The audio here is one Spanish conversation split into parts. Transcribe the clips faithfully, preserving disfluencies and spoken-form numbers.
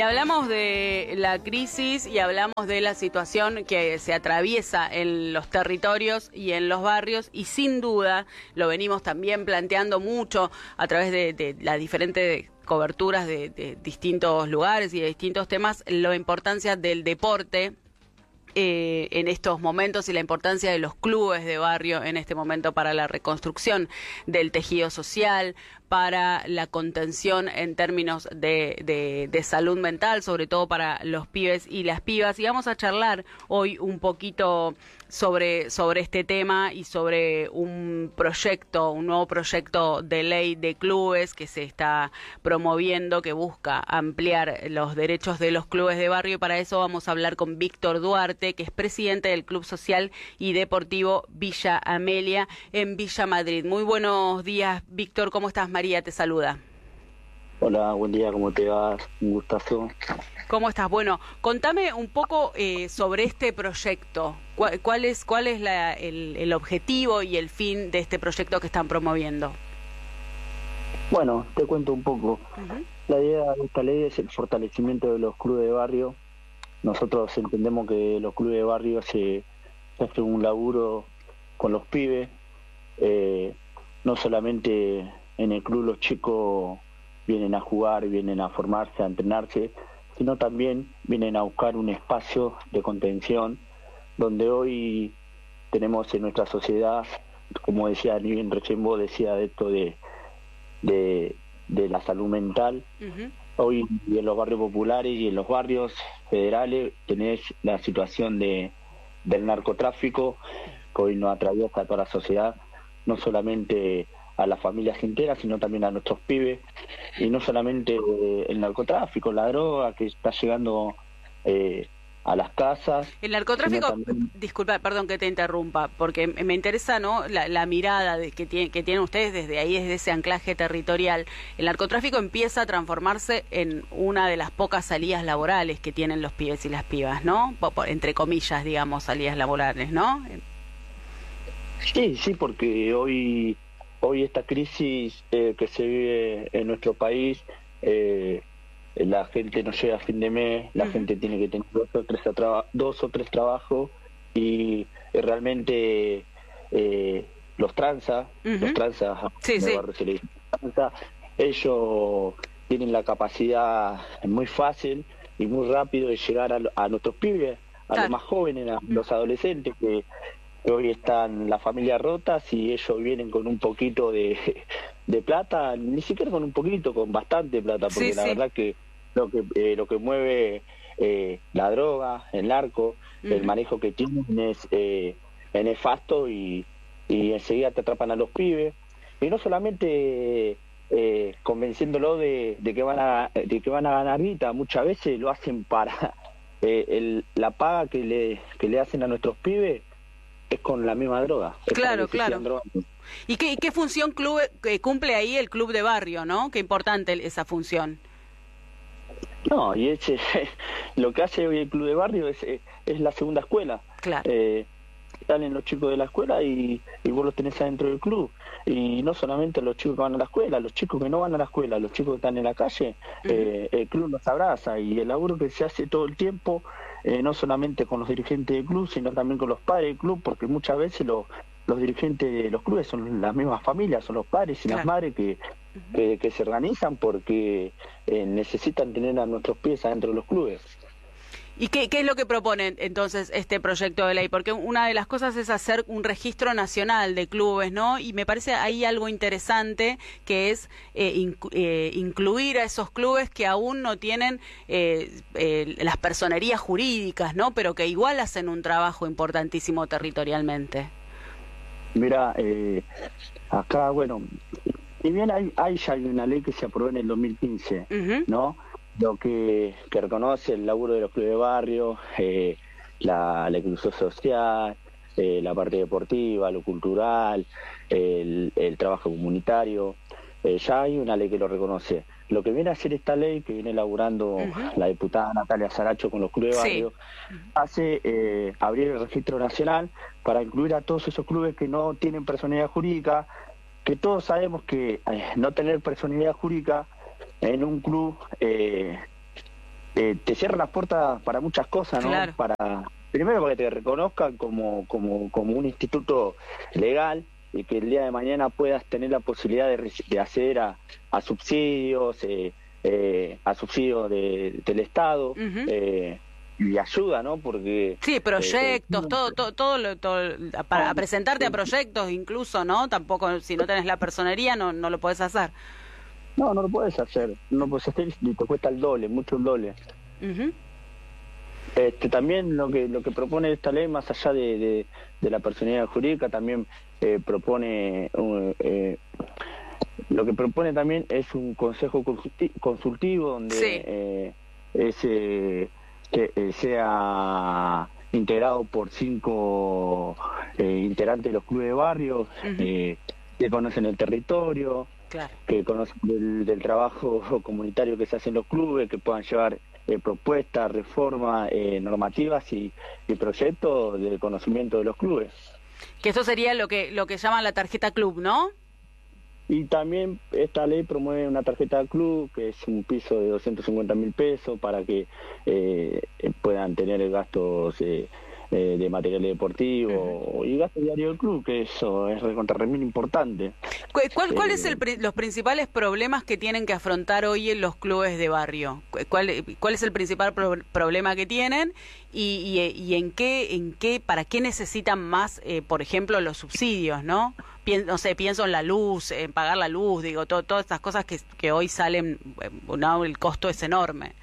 Y hablamos de la crisis y hablamos de la situación que se atraviesa en los territorios y en los barrios, y sin duda lo venimos también planteando mucho a través de, de las diferentes coberturas de, de distintos lugares y de distintos temas, la importancia del deporte Eh, en estos momentos y la importancia de los clubes de barrio en este momento para la reconstrucción del tejido social, para la contención en términos de, de, de salud mental, sobre todo para los pibes y las pibas. Y vamos a charlar hoy un poquito sobre, sobre este tema y sobre un proyecto, un nuevo proyecto de ley de clubes que se está promoviendo, que busca ampliar los derechos de los clubes de barrio. Y para eso vamos a hablar con Víctor Duarte, que es presidente del Club Social y Deportivo Villa Amelia en Villa Madrid. Muy buenos días, Víctor. ¿Cómo estás? María te saluda. Hola, buen día, ¿cómo te va? Un gustazo. ¿Cómo estás? Bueno, contame un poco eh, sobre este proyecto. ¿Cuál, cuál es, cuál es la, el, el objetivo y el fin de este proyecto que están promoviendo? Bueno, te cuento un poco. Uh-huh. La idea de esta ley es el fortalecimiento de los clubes de barrio. Nosotros entendemos que los clubes de barrio se, se hacen un laburo con los pibes. Eh, no solamente en el club los chicos vienen a jugar, vienen a formarse, a entrenarse, sino también vienen a buscar un espacio de contención, donde hoy tenemos en nuestra sociedad, como decía ni bien recién vos decía de esto de, de, de la salud mental. Uh-huh. Hoy en los barrios populares y en los barrios federales tenés la situación de del narcotráfico, que hoy nos atraviesa a toda la sociedad, no solamente a las familias enteras, sino también a nuestros pibes, y no solamente eh, el narcotráfico, la droga que está llegando eh, a las casas. El narcotráfico, también... disculpa, perdón que te interrumpa, porque me interesa, ¿no?, la, la mirada de, que, tiene, que tienen ustedes desde ahí, desde ese anclaje territorial. El narcotráfico empieza a transformarse en una de las pocas salidas laborales que tienen los pibes y las pibas, ¿no? Entre comillas, digamos, salidas laborales, ¿no? Sí, sí, porque hoy... Hoy esta crisis eh, que se vive en nuestro país, eh, la gente no llega a fin de mes, la uh-huh. gente tiene que tener dos o tres, traba- dos o tres trabajos y, y realmente eh, los tranza, uh-huh. los tranza, sí, sí. tranza, ellos tienen la capacidad muy fácil y muy rápido de llegar a, a nuestros pibes, a claro. los más jóvenes, a uh-huh. los adolescentes que hoy están las familias rotas y ellos vienen con un poquito de, de plata, ni siquiera con un poquito, con bastante plata, porque sí, la sí. verdad que lo que eh, lo que mueve eh, la droga, el narco, uh-huh. el manejo que tienen es, eh, es nefasto y, y enseguida te atrapan a los pibes. Y no solamente eh, convenciéndolo de, de que van a de que van a ganar guita, muchas veces lo hacen para eh, el, la paga que le que le hacen a nuestros pibes es con la misma droga. Claro, claro. ¿Y qué, qué función club, eh, cumple ahí el club de barrio, no? Qué importante esa función. No, y ese, lo que hace hoy el club de barrio es, es la segunda escuela. Claro. Eh, salen los chicos de la escuela y, y vos los tenés adentro del club. Y no solamente los chicos que van a la escuela, los chicos que no van a la escuela, los chicos que están en la calle, uh-huh. eh, el club los abraza, y el laburo que se hace todo el tiempo, eh, no solamente con los dirigentes del club, sino también con los padres del club, porque muchas veces los, los dirigentes de los clubes son las mismas familias, son los padres y claro. las madres que, uh-huh. que, que se organizan porque eh, necesitan tener a nuestros pies adentro de los clubes. ¿Y qué, qué es lo que propone entonces este proyecto de ley? Porque una de las cosas es hacer un registro nacional de clubes, ¿no? Y me parece ahí algo interesante, que es eh, inc- eh, incluir a esos clubes que aún no tienen eh, eh, las personerías jurídicas, ¿no? Pero que igual hacen un trabajo importantísimo territorialmente. Mira, eh, acá, bueno, y bien hay, hay ya hay una ley que se aprobó en el dos mil quince, uh-huh. ¿no? Lo que, que reconoce el laburo de los clubes de barrio, eh, la, la inclusión social, eh, la parte deportiva, lo cultural, el, el trabajo comunitario. Eh, ya hay una ley que lo reconoce. Lo que viene a hacer esta ley, que viene elaborando uh-huh. la diputada Natalia Saracho con los clubes de barrio, sí. hace eh, abrir el registro nacional para incluir a todos esos clubes que no tienen personalidad jurídica, que todos sabemos que eh, no tener personalidad jurídica en un club eh, eh, te cierra las puertas para muchas cosas, ¿no? Claro. Para, primero para que te reconozcan como, como, como un instituto legal y que el día de mañana puedas tener la posibilidad de, de acceder a, a subsidios, eh, eh, a subsidios de, del Estado, Uh-huh. eh, y ayuda, ¿no? Porque... Sí, proyectos, eh, todo, todo, todo, lo, todo para a presentarte a proyectos incluso, ¿no? Tampoco, si no tenés la personería, no, no lo podés hacer. No, no lo puedes hacer, no puedes hacer y te cuesta el doble, mucho el doble. Uh-huh. Este, también lo que lo que propone esta ley, más allá de, de, de la personalidad jurídica, también eh, propone uh, eh, lo que propone también es un consejo consultivo donde sí. eh, ese que eh, sea integrado por cinco eh, integrantes de los clubes de barrio, uh-huh. eh, que conocen el territorio, claro. que conocen del, del trabajo comunitario que se hace en los clubes, que puedan llevar eh, propuestas, reformas, eh, normativas y, y proyectos de conocimiento de los clubes. Que eso sería lo que lo que llaman la tarjeta club, ¿no? Y también esta ley promueve una tarjeta de club, que es un piso de doscientos cincuenta mil pesos para que eh, puedan tener gastos eh, eh, de material deportivo uh-huh. y gastos diarios del club, que eso es recontra remil importante. ¿Cuál, cuál eh, es el, los principales problemas que tienen que afrontar hoy en los clubes de barrio? ¿Cuál, cuál es el principal pro, problema que tienen y, y, y en qué, en qué, para qué necesitan más, eh, por ejemplo, los subsidios, ¿no? Pien, no sé, pienso en la luz, en pagar la luz, digo, to, todas estas cosas que, que hoy salen, no, el costo es enorme.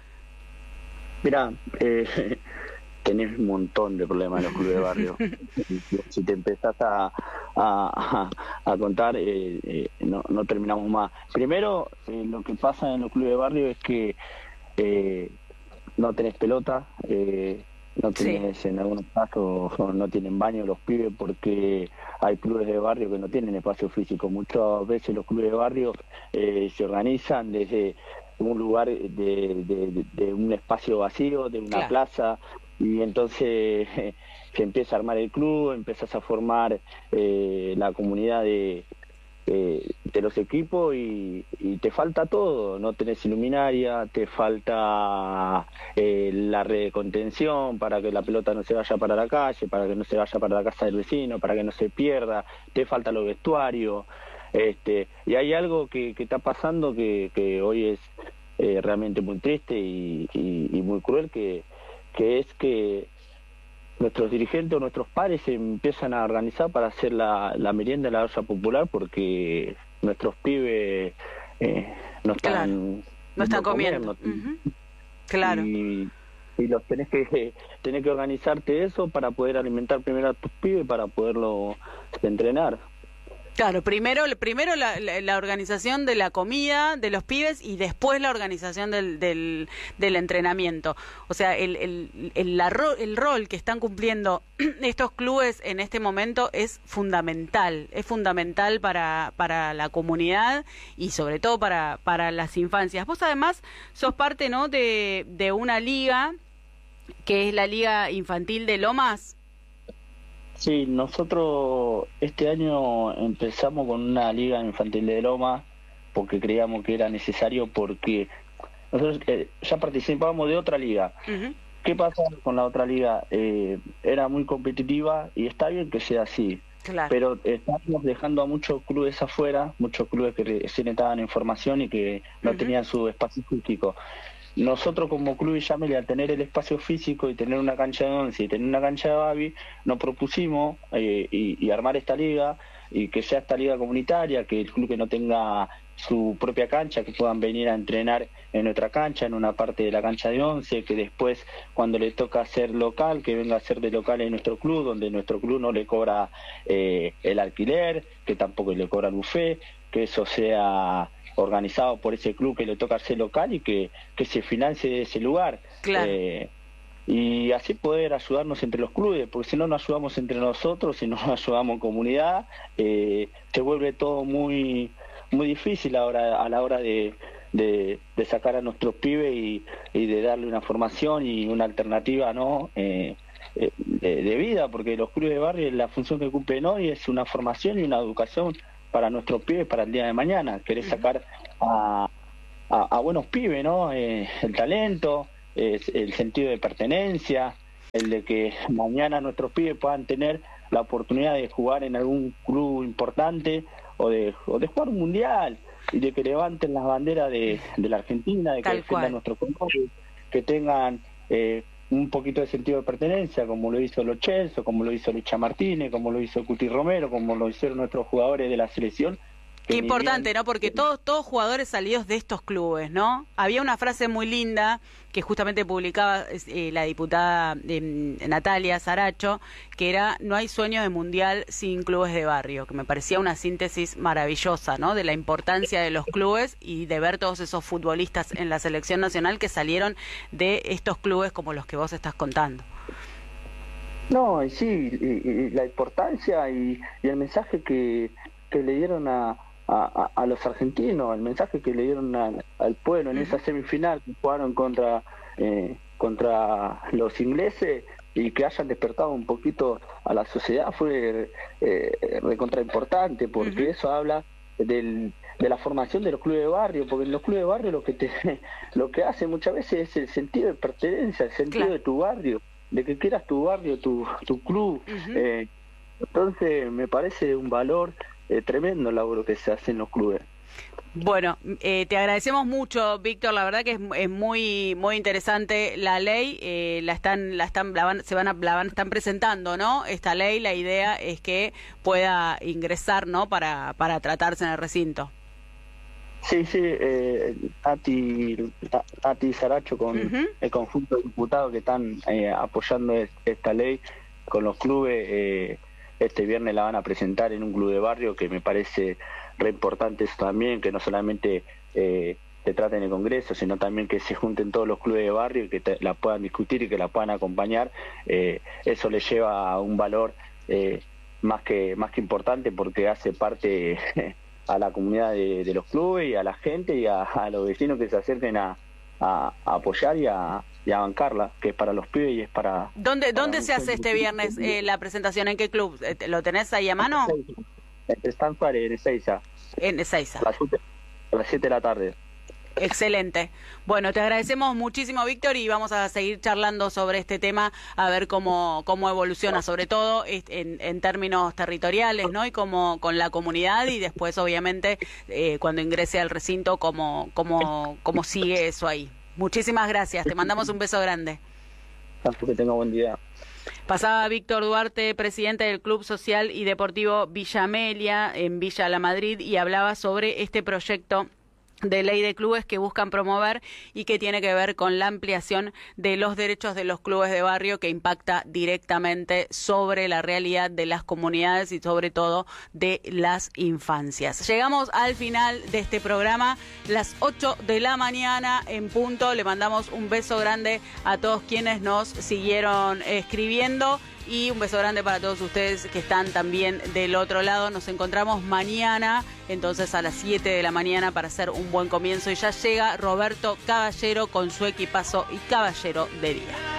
Mirá, eh, tenés un montón de problemas en los clubes de barrio. Si te empezás a, a, a contar, eh, eh, no, no terminamos más. Primero, eh, lo que pasa en los clubes de barrio es que eh, no tenés pelota, eh, no tenés, sí. en algunos casos no tienen baño los pibes porque hay clubes de barrio que no tienen espacio físico. Muchas veces los clubes de barrio eh, se organizan desde un lugar de, de, de un espacio vacío, de una claro. plaza, y entonces eh, se empieza a armar el club, empiezas a formar eh, la comunidad de, eh, de los equipos y, y te falta todo, no tenés iluminaria, te falta eh, la red de contención para que la pelota no se vaya para la calle, para que no se vaya para la casa del vecino, para que no se pierda, te falta los vestuarios, este, y hay algo que, que está pasando que, que hoy es eh, realmente muy triste y, y, y muy cruel, que que es que nuestros dirigentes o nuestros padres se empiezan a organizar para hacer la, la merienda de la olla popular porque nuestros pibes eh, no están claro. no, no están comiendo, comiendo. Uh-huh. Claro, y, y los tenés que tenés que organizarte eso para poder alimentar primero a tus pibes para poderlo entrenar. Claro, primero, primero la, la, la organización de la comida de los pibes y después la organización del, del, del entrenamiento. O sea, el, el, el, la ro, el rol que están cumpliendo estos clubes en este momento es fundamental, es fundamental para, para la comunidad y sobre todo para, para las infancias. Vos además sos parte, ¿no?, de, de una liga que es la Liga Infantil de Lomas. Sí, nosotros este año empezamos con una liga infantil de Loma porque creíamos que era necesario porque nosotros eh, ya participábamos de otra liga. Uh-huh. ¿Qué pasa con la otra liga? Eh, era muy competitiva y está bien que sea así, claro. pero estamos dejando a muchos clubes afuera, muchos clubes que recién estaban en formación y que no uh-huh. tenían su espacio físico. Nosotros como Club Villameli, al tener el espacio físico y tener una cancha de once y tener una cancha de babi, nos propusimos eh, y, y armar esta liga y que sea esta liga comunitaria, que el club que no tenga su propia cancha, que puedan venir a entrenar en nuestra cancha, en una parte de la cancha de once, que después cuando le toca ser local, que venga a ser de local en nuestro club, donde nuestro club no le cobra eh, el alquiler, que tampoco le cobra el buffet, que eso sea organizado por ese club que le toca ser local y que, que se financie de ese lugar. Claro. Eh, y así poder ayudarnos entre los clubes, porque si no nos ayudamos entre nosotros, si no nos ayudamos en comunidad, eh, se vuelve todo muy muy difícil ahora a la hora de, de, de sacar a nuestros pibes y, y de darle una formación y una alternativa, ¿no? Eh, eh, de, de vida, porque los clubes de barrio, la función que cumplen hoy es una formación y una educación para nuestros pibes para el día de mañana. Querés sacar a, a, a buenos pibes, ¿no? Eh, el talento, eh, el sentido de pertenencia, el de que mañana nuestros pibes puedan tener la oportunidad de jugar en algún club importante o de, o de jugar un mundial y de que levanten las banderas de, de la Argentina, de que Tal defiendan cual. nuestros colores, que tengan eh, un poquito de sentido de pertenencia, como lo hizo Lo Celso, como lo hizo Licha Martínez, como lo hizo Cuti Romero, como lo hicieron nuestros jugadores de la selección. Qué importante, ¿no? Porque todos todos jugadores salidos de estos clubes, ¿no? Había una frase muy linda que justamente publicaba eh, la diputada eh, Natalia Saracho, que era: no hay sueño de mundial sin clubes de barrio, que me parecía una síntesis maravillosa, ¿no? De la importancia de los clubes y de ver todos esos futbolistas en la selección nacional que salieron de estos clubes como los que vos estás contando. No, y sí, y, y la importancia y, y el mensaje que, que le dieron a A, a, a los argentinos, el mensaje que le dieron a, al pueblo en esa semifinal que jugaron contra eh, contra los ingleses y que hayan despertado un poquito a la sociedad fue eh, recontra importante, porque uh-huh. eso habla del, de la formación de los clubes de barrio, porque en los clubes de barrio lo que te, lo que hace muchas veces es el sentido de pertenencia, el sentido claro. de tu barrio, de que quieras tu barrio, tu, tu club. Uh-huh. eh, entonces me parece un valor Eh, tremendo el laburo que se hace en los clubes. Bueno, eh, te agradecemos mucho, Víctor. La verdad que es, es muy muy interesante la ley. Eh, la están la están la van, se van a la van, están presentando, ¿no? Esta ley, la idea es que pueda ingresar, ¿no? Para para tratarse en el recinto. Sí, sí. Eh, Ati Ati Saracho con uh-huh. el conjunto de diputados que están eh, apoyando esta ley con los clubes. Eh, Este viernes la van a presentar en un club de barrio, que me parece re importante eso también, que no solamente eh, se trate en el Congreso, sino también que se junten todos los clubes de barrio y que te, la puedan discutir y que la puedan acompañar. Eh, eso le lleva a un valor eh, más que más que importante, porque hace parte a la comunidad de, de los clubes y a la gente y a, a los vecinos que se acerquen a, a, a apoyar y a y a bancarla, que es para los pibes y es para... ¿Dónde para dónde se hace este viernes eh, la presentación? ¿En qué club? ¿Lo tenés ahí a mano? En Stan Suárez, en Ezeiza. En Ezeiza. A las siete de la tarde. Excelente. Bueno, te agradecemos muchísimo, Víctor, y vamos a seguir charlando sobre este tema, a ver cómo cómo evoluciona, sobre todo en, en términos territoriales, ¿no? Y cómo con la comunidad, y después, obviamente, eh, cuando ingrese al recinto, cómo, cómo, cómo sigue eso ahí. Muchísimas gracias, te mandamos un beso grande. Que tenga buen día. Pasaba Víctor Duarte, presidente del Club Social y Deportivo Villa Amelia, en Villa La Madrid, y hablaba sobre este proyecto de ley de clubes que buscan promover y que tiene que ver con la ampliación de los derechos de los clubes de barrio, que impacta directamente sobre la realidad de las comunidades y sobre todo de las infancias. Llegamos al final de este programa, las ocho de la mañana en punto. Le mandamos un beso grande a todos quienes nos siguieron escribiendo. Y un beso grande para todos ustedes que están también del otro lado. Nos encontramos mañana, entonces a las siete de la mañana, para hacer un buen comienzo. Y ya llega Roberto Caballero con su equipazo y Caballero de Día.